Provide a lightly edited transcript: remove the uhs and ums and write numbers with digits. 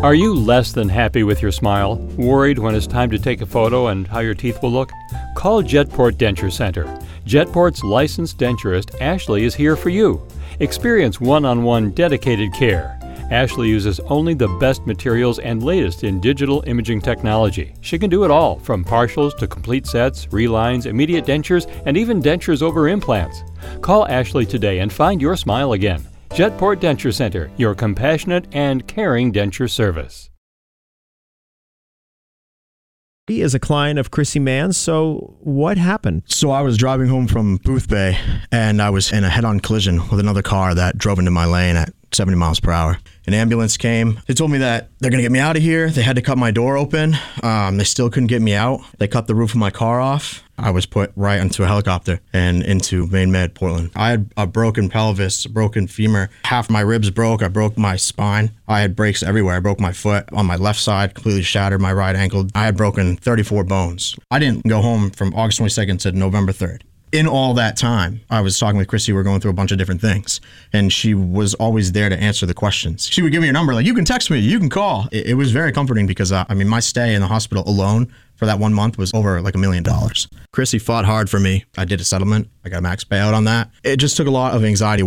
Are you less than happy with your smile? Worried when it's time to take a photo and how your teeth will look? Call Jetport Denture Center. Jetport's licensed denturist, Ashley, is here for you. Experience one-on-one dedicated care. Ashley uses only the best materials and latest in digital imaging technology. She can do it all, from partials to complete sets, relines, immediate dentures, and even dentures over implants. Call Ashley today and find your smile again. Jetport Denture Center, your compassionate and caring denture service. He is a client of Chrissy Mann, so what happened? So I was driving home from Booth Bay, and I was in a head-on collision with another car that drove into my lane at 70 miles per hour. An ambulance came. They told me that they're going to get me out of here. They had to cut my door open. They still couldn't get me out. They cut the roof of my car off. I was put right into a helicopter and into Maine Med, Portland. I had a broken pelvis, a broken femur. Half my ribs broke. I broke my spine. I had breaks everywhere. I broke my foot on my left side, completely shattered my right ankle. I had broken 34 bones. I didn't go home from August 22nd to November 3rd. In all that time, I was talking with Chrissy. We were going through a bunch of different things, and she was always there to answer the questions. She would give me her number, like, you can text me, you can call. It was very comforting because, my stay in the hospital alone for that 1 month was over like $1 million. Chrissy fought hard for me. I did a settlement. I got a max payout on that. It just took a lot of anxiety